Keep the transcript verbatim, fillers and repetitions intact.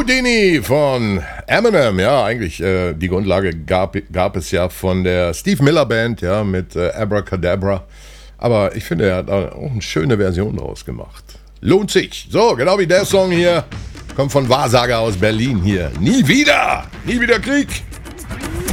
Houdini von Eminem, ja, eigentlich äh, die Grundlage gab, gab es ja von der Steve Miller Band, ja, mit äh, Abracadabra. Aber ich finde, er hat auch eine schöne Version draus gemacht. Lohnt sich. So, genau wie der Song hier. Kommt von Wahrsager aus Berlin hier. Nie wieder! Nie wieder Krieg!